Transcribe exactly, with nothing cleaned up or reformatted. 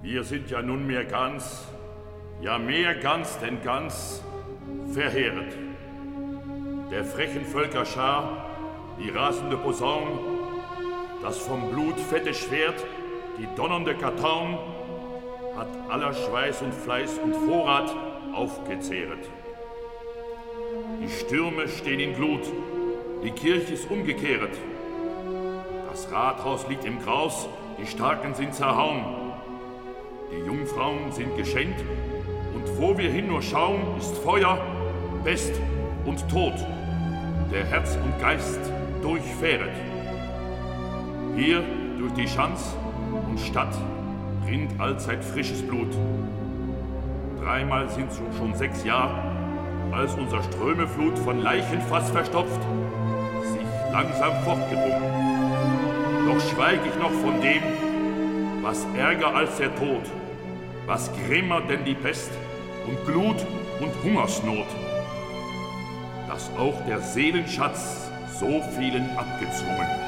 Wir sind ja nunmehr ganz, ja mehr ganz denn ganz, verheeret. Der frechen Völker Schar, die rasende Posaun, das vom Blut fette Schwert, die donnernde Kartaun, hat aller Schweiß und Fleiß und Vorrat aufgezehret. Die Stürme stehen in Glut, die Kirche ist umgekehret. Das Rathaus liegt im Graus, die Starken sind zerhauen. Die Jungfrauen sind geschenkt, und wo wir hin nur schauen, ist Feuer, Pest und Tod, der Herz und Geist durchfähret. Hier durch die Schanz und Stadt rinnt allzeit frisches Blut. Dreimal sind so schon sechs Jahre, als unser Strömeflut von Leichenfass verstopft, sich langsam fortgedrungen. Doch schweig ich noch von dem, was ärger als der Tod, was grimmer denn die Pest und Glut und Hungersnot, dass auch der Seelenschatz so vielen abgezwungen.